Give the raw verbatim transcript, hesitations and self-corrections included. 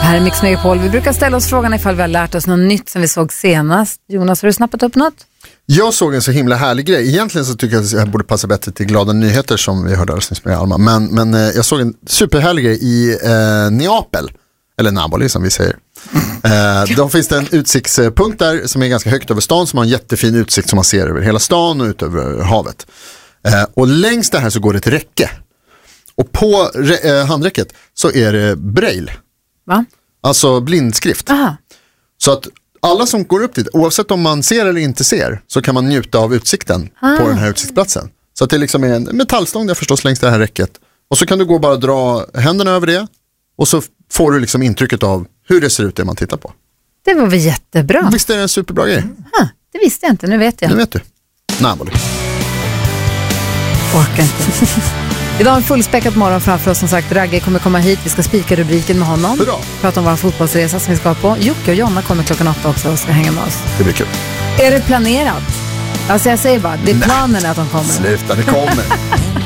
Här är Mix Megapol. Vi brukar ställa oss frågan ifall vi har lärt oss något nytt som vi såg senast. Jonas, har du snappat upp något? Jag såg en så himla härlig grej. Egentligen så tycker jag att jag borde passa bättre till glada nyheter som vi hörde alldeles med Alma. Men, men eh, jag såg en superhärlig grej i eh, Neapel. Eller Napoli som vi säger. Eh, då finns det en utsiktspunkt där som är ganska högt över stan, som har en jättefin utsikt som man ser över hela stan och ut över havet. Eh, och längs det här så går det ett räcke. Och på re- eh, handräcket så är det braille. Va? Alltså blindskrift. Aha. Så att alla som går upp dit, oavsett om man ser eller inte ser, så kan man njuta av utsikten ah. på den här utsiktsplatsen. Så att det liksom är en metallstång där förstås längs det här räcket. Och så kan du gå och bara dra händerna över det. Och så får du liksom intrycket av hur det ser ut det man tittar på. Det var väl jättebra. Visst är det en superbra grej? Ah, det visste jag inte, nu vet jag. Nu vet du. Napoli. Orkar inte. Idag har en fullspäckat morgon framför oss. Som sagt, Ragge kommer komma hit. Vi ska spika rubriken med honom. Hurra. Prata om vår fotbollsresa som vi ska på. Jocke och Jonna kommer klockan åtta också och ska hänga med oss. Det blir kul. Är det planerat? Alltså jag säger bara, det är planen att de kommer. Sluta, det kommer.